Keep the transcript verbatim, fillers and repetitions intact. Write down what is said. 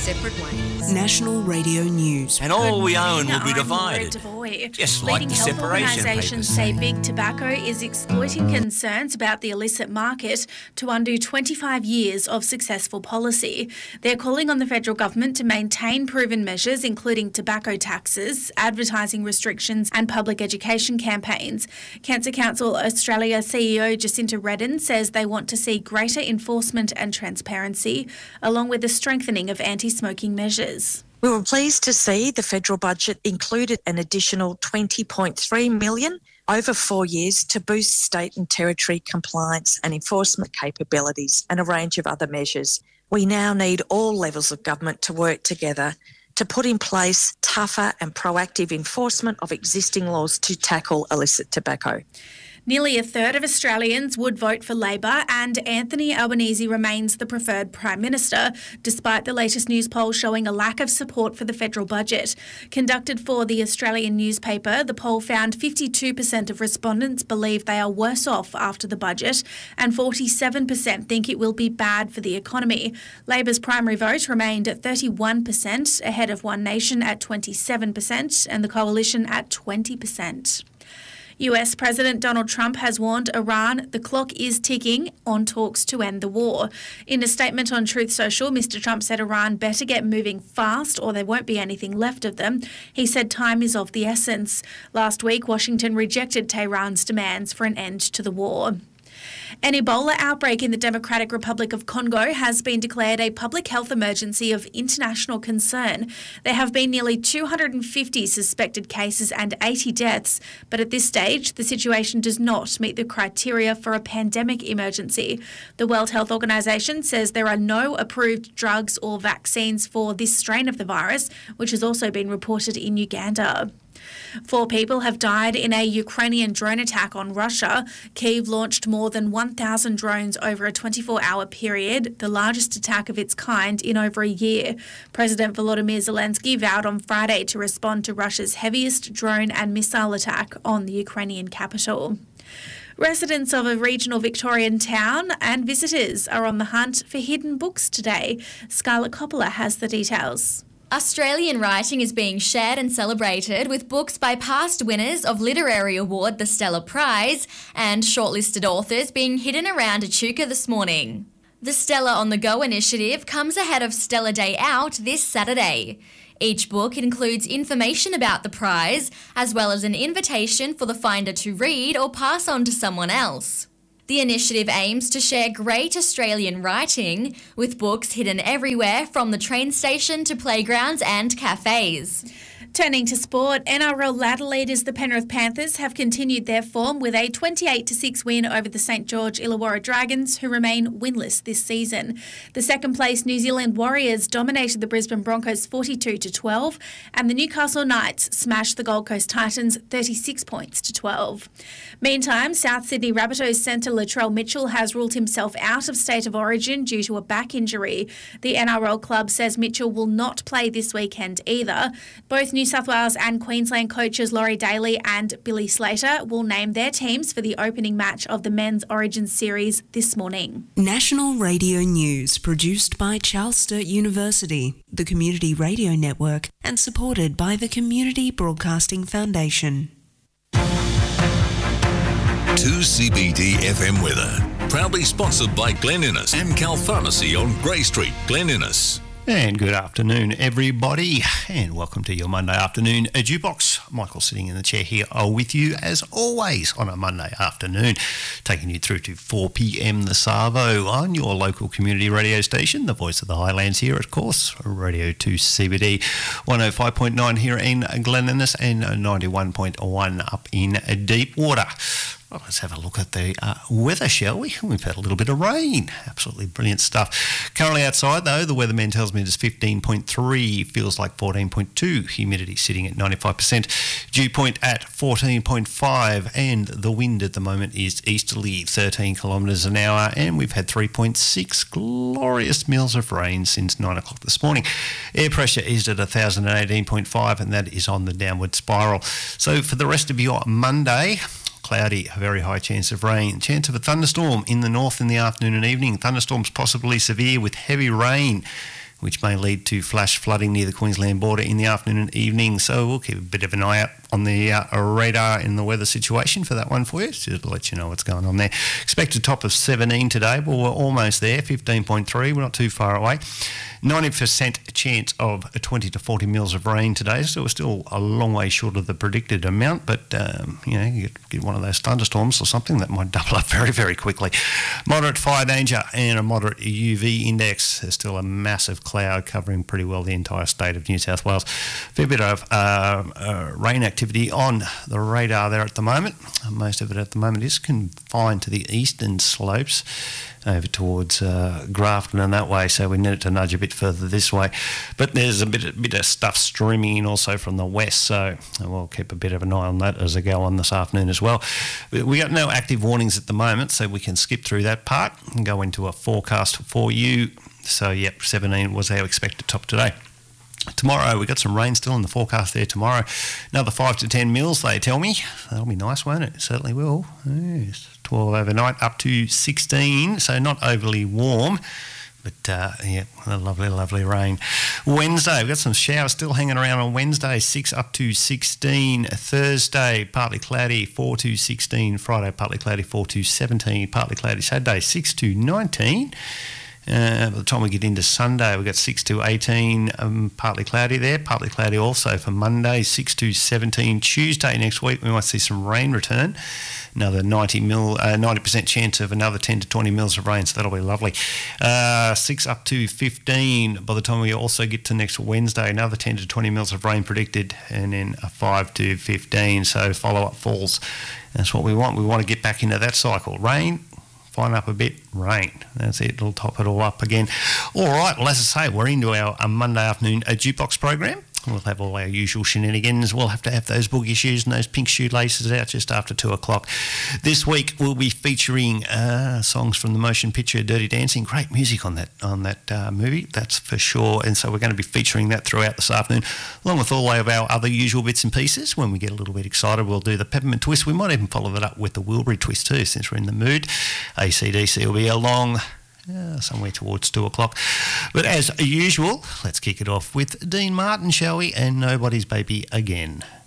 separate ways. National Radio News. And all we own will be I'm divided. Devoy. Just like Leading the health separation organisations papers say say. big tobacco is exploiting concerns about the illicit market to undo twenty-five years of successful policy. They're calling on the federal government to maintain proven measures, including tobacco taxes, advertising restrictions and public education campaigns. Cancer Council Australia C E O Jacinta Redden says they want to see greater enforcement and transparency, along with the strengthening of anti-smoking measures. We were pleased to see the federal budget included an additional twenty point three million dollars over four years to boost state and territory compliance and enforcement capabilities and a range of other measures. We now need all levels of government to work together to put in place tougher and proactive enforcement of existing laws to tackle illicit tobacco. Nearly a third of Australians would vote for Labor, and Anthony Albanese remains the preferred Prime Minister, despite the latest news poll showing a lack of support for the federal budget. Conducted for the Australian newspaper, the poll found fifty-two percent of respondents believe they are worse off after the budget, and forty-seven percent think it will be bad for the economy. Labor's primary vote remained at thirty-one percent, ahead of One Nation at twenty-seven percent and the Coalition at twenty percent. U S President Donald Trump has warned Iran the clock is ticking on talks to end the war. In a statement on Truth Social, Mister Trump said Iran better get moving fast or there won't be anything left of them. He said time is of the essence. Last week, Washington rejected Tehran's demands for an end to the war. An Ebola outbreak in the Democratic Republic of Congo has been declared a public health emergency of international concern. There have been nearly two hundred fifty suspected cases and eighty deaths, but at this stage, the situation does not meet the criteria for a pandemic emergency. The World Health Organization says there are no approved drugs or vaccines for this strain of the virus, which has also been reported in Uganda. Four people have died in a Ukrainian drone attack on Russia. Kyiv launched more than one thousand drones over a twenty-four hour period, the largest attack of its kind in over a year. President Volodymyr Zelensky vowed on Friday to respond to Russia's heaviest drone and missile attack on the Ukrainian capital. Residents of a regional Victorian town and visitors are on the hunt for hidden books today. Scarlett Coppola has the details. Australian writing is being shared and celebrated with books by past winners of Literary Award the Stella Prize and shortlisted authors being hidden around Echuca this morning. The Stella on the Go initiative comes ahead of Stella Day Out this Saturday. Each book includes information about the prize, as well as an invitation for the finder to read or pass on to someone else. The initiative aims to share great Australian writing, with books hidden everywhere from the train station to playgrounds and cafes. Turning to sport, N R L ladder leaders the Penrith Panthers have continued their form with a twenty-eight to six win over the St George Illawarra Dragons, who remain winless this season. The second-place New Zealand Warriors dominated the Brisbane Broncos forty-two to twelve, and the Newcastle Knights smashed the Gold Coast Titans thirty-six points to twelve. Meantime, South Sydney Rabbitohs centre Latrell Mitchell has ruled himself out of State of Origin due to a back injury. The N R L club says Mitchell will not play this weekend either. Both New South Wales and Queensland coaches Laurie Daly and Billy Slater will name their teams for the opening match of the Men's Origin Series this morning. National Radio News, produced by Charles Sturt University, the Community Radio Network, and supported by the Community Broadcasting Foundation. two C B D F M weather, proudly sponsored by Glen Innes and Cal Pharmacy on Grey Street, Glen Innes. And good afternoon, everybody, and welcome to your Monday afternoon jukebox. Michael sitting in the chair here with you, as always, on a Monday afternoon, taking you through to four p m the Savo on your local community radio station, the voice of the Highlands here, of course, Radio two C B D, one oh five point nine here in Glen Innes and ninety-one point one up in Deepwater. Well, let's have a look at the uh, weather, shall we? We've had a little bit of rain. Absolutely brilliant stuff. Currently outside, though, the weatherman tells me it's fifteen point three, feels like fourteen point two, humidity sitting at ninety-five percent, dew point at fourteen point five, and the wind at the moment is easterly, thirteen kilometres an hour, and we've had three point six glorious mils of rain since nine o'clock this morning. Air pressure is at one thousand eighteen point five, and that is on the downward spiral. So for the rest of your Monday, cloudy, a very high chance of rain. Chance of a thunderstorm in the north in the afternoon and evening. Thunderstorms possibly severe with heavy rain. which may lead to flash flooding near the Queensland border in the afternoon and evening. So we'll keep a bit of an eye out on the uh, radar in the weather situation for that one for you, just to let you know what's going on there. Expected top of seventeen today. Well, we're almost there, fifteen point three. We're not too far away. ninety percent chance of twenty to forty mils of rain today, so we're still a long way short of the predicted amount, but um, you know, you get, get one of those thunderstorms or something that might double up very, very quickly. Moderate fire danger and a moderate U V index. There's still a massive cloud covering pretty well the entire state of New South Wales. A fair bit of uh, uh, rain activity on the radar there at the moment. Most of it at the moment is confined to the eastern slopes over towards uh, Grafton and that way, so we need it to nudge a bit further this way. But there's a bit, a bit of stuff streaming in also from the west, so we'll keep a bit of an eye on that as I go on this afternoon as well. We got no active warnings at the moment, so we can skip through that part and go into a forecast for you. So, yep, seventeen was our expected top today. Tomorrow, we've got some rain still in the forecast there tomorrow. Another five to ten mils, they tell me. That'll be nice, won't it? It certainly will. Yes. twelve overnight, up to sixteen, so not overly warm. But, uh, yeah, a lovely, lovely rain. Wednesday, we've got some showers still hanging around on Wednesday, six up to sixteen. Thursday, partly cloudy, four to sixteen. Friday, partly cloudy, four to seventeen. Partly cloudy Saturday, six to nineteen. Uh, by the time we get into Sunday, we've got six to eighteen, um, partly cloudy there, partly cloudy also for Monday, six to seventeen. Tuesday next week, we might see some rain return. Another ninety mil, uh, ninety percent chance of another ten to twenty mils of rain, so that'll be lovely. Uh, six up to fifteen. By the time we also get to next Wednesday, another ten to twenty mils of rain predicted, and then a five to fifteen, so follow-up falls. That's what we want. We want to get back into that cycle. Rain, fine up a bit, rain. That's it. It'll top it all up again. All right. Well, as I say, we're into our, our Monday afternoon a jukebox program. We'll have all our usual shenanigans. We'll have to have those boogie shoes and those pink shoelaces out just after two o'clock. This week we'll be featuring uh, songs from the motion picture Dirty Dancing. Great music on that on that uh, movie, that's for sure. And so we're going to be featuring that throughout this afternoon, along with all of our other usual bits and pieces. When we get a little bit excited, we'll do the peppermint twist. We might even follow that up with the Wilbury twist too, since we're in the mood. A C D C will be along Uh, somewhere towards two o'clock. But as usual, let's kick it off with Dean Martin, shall we? And Nobody's Baby Again.